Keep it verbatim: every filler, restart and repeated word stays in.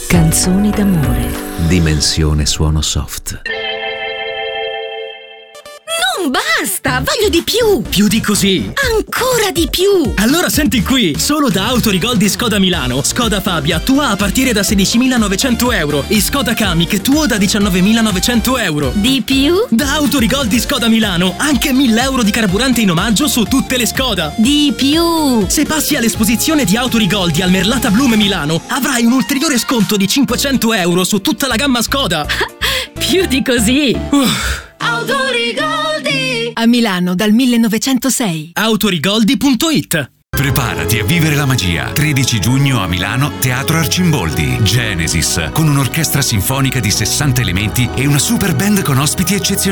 Canzoni d'amore. Dimensione suono soft. Non basta, voglio di più! Più di così? Ancora di più! Allora senti qui, solo da Autorigol di Skoda Milano, Skoda Fabia Tua a partire da sedicimilanovecento euro e Skoda Kamiq Tuo da diciannovemilanovecento euro. Di più? Da Autorigol di Skoda Milano, anche mille euro di carburante in omaggio su tutte le Skoda. Di più! Se passi all'esposizione di Autorigol di Almerlata Blume Milano, avrai un ulteriore sconto di cinquecento euro su tutta la gamma Skoda. Più di così! Uff. Autorigoldi! A Milano dal millenovecentosei. Autorigoldi punto it. Preparati a vivere la magia. tredici giugno a Milano, Teatro Arcimboldi. Genesis, con un'orchestra sinfonica di sessanta elementi e una super band con ospiti eccezionali.